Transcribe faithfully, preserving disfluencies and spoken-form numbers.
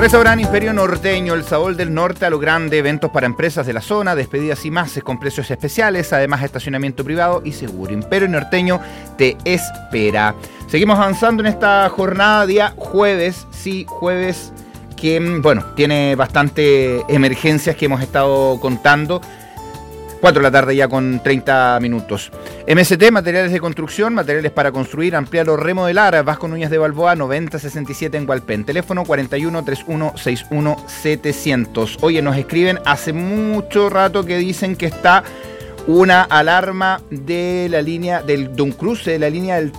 Restaurante Imperio Norteño, el sabor del norte a lo grande, eventos para empresas de la zona, despedidas y más con precios especiales, además estacionamiento privado y seguro. Imperio Norteño te espera. Seguimos avanzando en esta jornada, día jueves, sí, jueves que, bueno, tiene bastante emergencias que hemos estado contando. cuatro de la tarde ya con treinta minutos. M S T, materiales de construcción, materiales para construir, ampliar o remodelar. Vasco Núñez de Balboa, noventa sesenta y siete en Hualpén. Teléfono cuarenta y uno, treinta y uno, sesenta y uno, setecientos. Oye, nos escriben hace mucho rato que dicen que está una alarma de la línea, del, de un cruce de la línea del